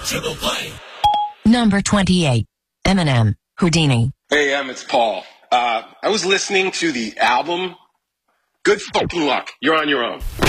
Triple play. Number 28. Eminem, Houdini. Hey, it's Paul. I was listening to the album. Good fucking luck. You're on your own.